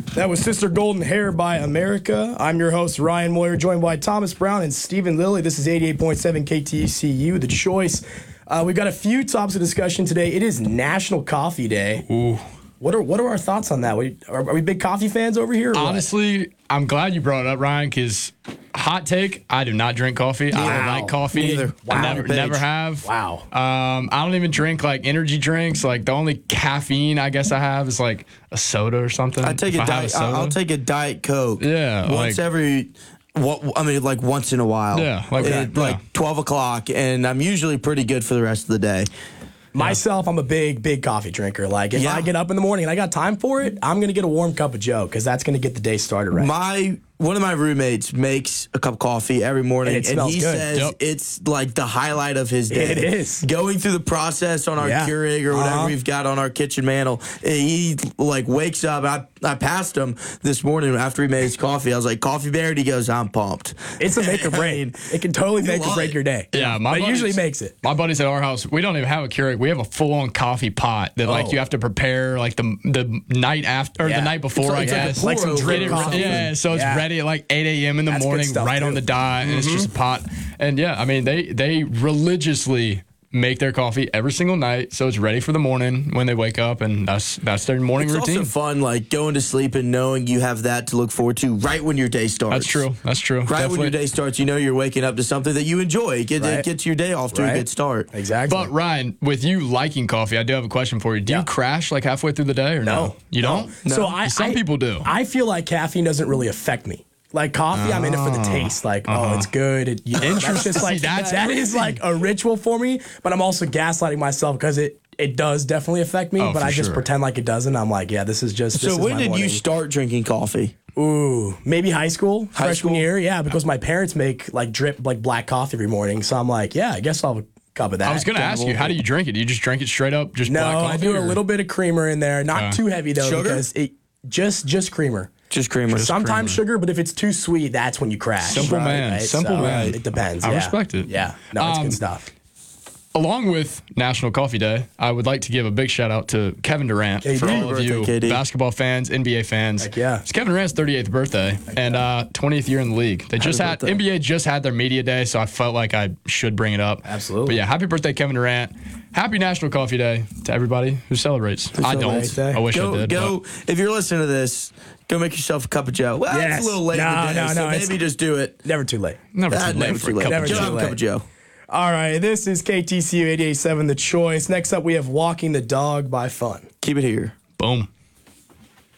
That was Sister Golden Hair by America. I'm your host, Ryan Moyer, joined by Thomas Brown and Stephen Lilly. This is 88.7 KTCU, The Choice. We've got a few topics of discussion today. It is National Coffee Day. Ooh. What are our thoughts on that? Are we big coffee fans over here? Honestly, I'm glad you brought it up, Ryan, because hot take, I do not drink coffee. I don't like coffee. Me either. Wow. Never have. Wow. I don't even drink like energy drinks. Like the only caffeine I guess I have is like a soda or something. I'll take a Diet Coke. Yeah, once in a while. Yeah, like 12 o'clock, and I'm usually pretty good for the rest of the day. Myself, I'm a big coffee drinker. Like, if I get up in the morning and I got time for it, I'm going to get a warm cup of Joe because that's going to get the day started right. One of my roommates makes a cup of coffee every morning, and he says it's like the highlight of his day. It is. Going through the process on our Keurig or whatever we've got on our kitchen mantle. He like wakes up. I passed him this morning after he made his coffee. I was like, "Coffee Bear?" And he goes, "I'm pumped." It's a make or break. It can totally make or break your day. Yeah, but it usually makes it. My buddies at our house, we don't even have a Keurig. We have a full-on coffee pot that like you have to prepare like the night after or the night before, I guess. Like some drip coffee. Yeah, so it's ready at like 8 a.m. in the morning, right on the dot, and it's just a pot. And yeah, I mean, they religiously make their coffee every single night, so it's ready for the morning when they wake up, and that's their morning routine. It's also fun, like going to sleep and knowing you have that to look forward to right when your day starts. That's true. Right when your day starts, you know you're waking up to something that you enjoy. It gets your day off to a good start. Exactly. But Ryan, with you liking coffee, I do have a question for you. Do you crash like halfway through the day or no? You don't? No. So some people do. I feel like caffeine doesn't really affect me. Like coffee, I'm in it for the taste. Like, it's good. Interesting. That is like a ritual for me. But I'm also gaslighting myself because it does definitely affect me. But I just pretend like it doesn't. I'm like, this is just. So when did you start drinking coffee? Ooh, maybe high school, freshman year. Yeah, because my parents make like drip like black coffee every morning. So I'm like, I guess I'll have a cup of that. I was going to ask you, how do you drink it? Do you just drink it straight up? Just no, black coffee? I do a little bit of creamer in there. Not too heavy though, because it just creamer. Just creamer. Sometimes sugar, but if it's too sweet, that's when you crash. Simple man. It depends. I respect it. Yeah. No, it's good stuff. Along with National Coffee Day, I would like to give a big shout out to Kevin Durant for all of you basketball fans, NBA fans. Heck yeah. It's Kevin Durant's 38th birthday and 20th year in the league. NBA just had their media day, so I felt like I should bring it up. Absolutely. But yeah, happy birthday, Kevin Durant. Happy National Coffee Day to everybody who celebrates. I don't. I wish I did. If you're listening to this, go make yourself a cup of Joe. Well, it's a little late in the day, so maybe just do it. Never too late. Never too late for a cup of Joe. All right, this is KTCU 88.7 The Choice. Next up, we have Walking the Dog by Fun. Keep it here. Boom.